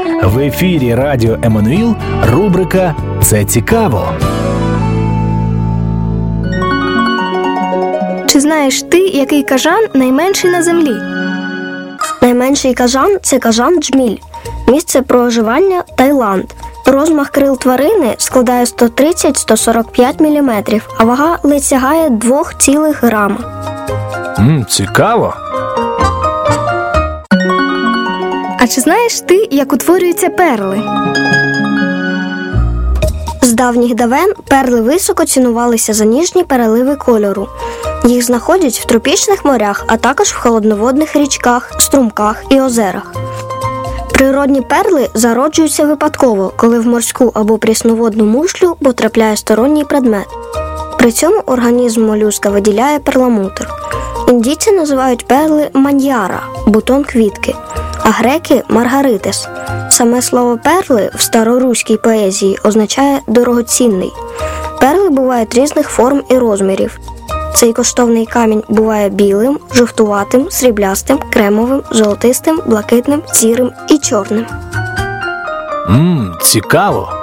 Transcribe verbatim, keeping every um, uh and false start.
В ефірі Радіо Еммануїл рубрика «Це цікаво». Чи знаєш ти, який кажан найменший на землі? Найменший кажан – це кажан Джміль. Місце проживання – Таїланд. Розмах крил тварини складає сто тридцять - сто сорок п'ять міліметрів, а вага ледь сягає два цілих грама. Мм, цікаво. А чи знаєш ти, як утворюються перли? З давніх давен перли високо цінувалися за ніжні переливи кольору. Їх знаходять в тропічних морях, а також в холодноводних річках, струмках і озерах. Природні перли зароджуються випадково, коли в морську або прісноводну мушлю потрапляє сторонній предмет. При цьому організм молюска виділяє перламутр. Індійці називають перли маньяра – бутон квітки, а греки – маргаритис. Саме слово «перли» в староруській поезії означає «дорогоцінний». Перли бувають різних форм і розмірів. Цей коштовний камінь буває білим, жовтуватим, сріблястим, кремовим, золотистим, блакитним, сірим і чорним. Мм, цікаво.